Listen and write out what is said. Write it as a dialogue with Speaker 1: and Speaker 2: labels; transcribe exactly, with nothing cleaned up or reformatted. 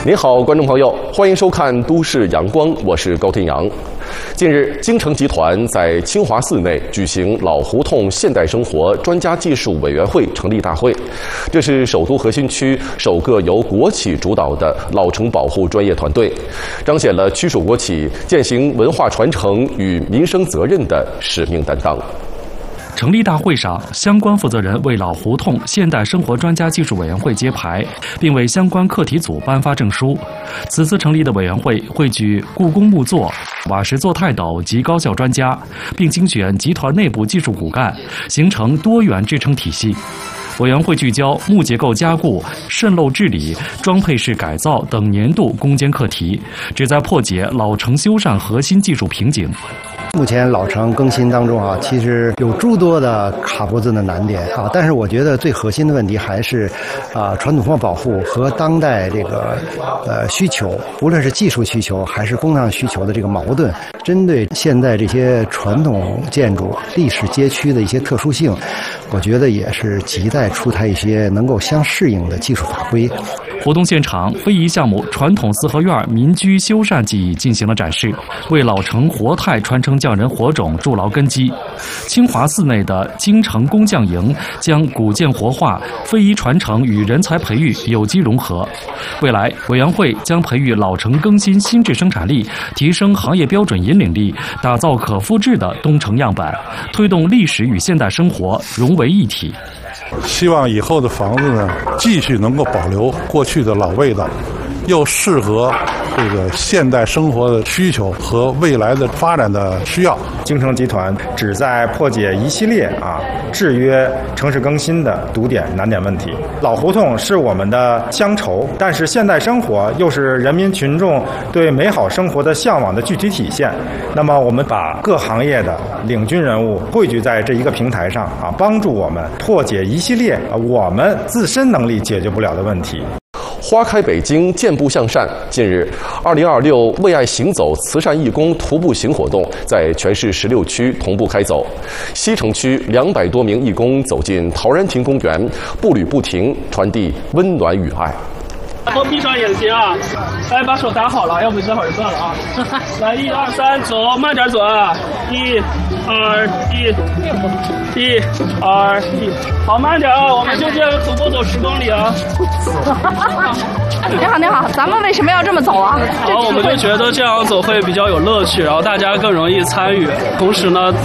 Speaker 1: 您好，观众朋友，欢迎收看《都市阳光》，我是高天阳。近日，京城集团在清华寺内举行老胡同现代生活专家技术委员会成立大会，这是首都核心区首个由国企主导的老城保护专业团队，彰显了区属国企践行文化传承与民生责任的使命担当。
Speaker 2: 成立大会上，相关负责人为老胡同现代生活专家技术委员会揭牌，并为相关课题组颁发证书。此次成立的委员会汇聚故宫木作、瓦石做泰斗及高校专家，并精选集团内部技术骨干，形成多元支撑体系。委员会聚焦木结构加固、渗漏治理、装配式改造等年度攻坚课题，旨在破解老城修缮核心技术瓶颈。
Speaker 3: 目前老城更新当中啊，其实有诸多的卡脖子的难点啊，但是我觉得最核心的问题还是啊传统文化保护和当代这个呃需求，无论是技术需求还是工商需求的这个矛盾，针对现在这些传统建筑历史街区的一些特殊性，我觉得也是亟待出台一些能够相适应的技术法规。
Speaker 2: 活动现场，非遗项目传统四合院民居修缮技艺进行了展示，为老城活态传承匠人火种筑牢根基。清华寺内的京城工匠营将古建活化、非遗传承与人才培育有机融合。未来，委员会将培育老城更新新质生产力，提升行业标准引领力，打造可复制的东城样板，推动历史与现代生活融为一体。
Speaker 4: 希望以后的房子呢，继续能够保留过去的老味道，又适合这个现代生活的需求和未来的发展的需要。
Speaker 5: 京城集团旨在破解一系列啊制约城市更新的堵点难点问题。老胡同是我们的乡愁，但是现代生活又是人民群众对美好生活的向往的具体体现。那么我们把各行业的领军人物汇聚在这一个平台上啊，帮助我们破解一系列啊我们自身能力解决不了的问题。
Speaker 1: 花开北京，健步向善。近日，二零二六为爱行走慈善义工徒步行活动在全市十六区同步开走。西城区两百多名义工走进陶然亭公园，步履不停，传递温暖与爱。
Speaker 6: 都闭上眼睛啊！来，把手打好了，要不这会儿就断了啊！来，一二三，走，慢点走啊！一、二、一、一、二、一，好，慢点啊！我们就这样徒步走十公里啊！
Speaker 7: 你好，你好，咱们为什么要这么走啊？
Speaker 6: 好，我们就觉得这样走会比较有乐趣，然后大家更容易参与，同时呢。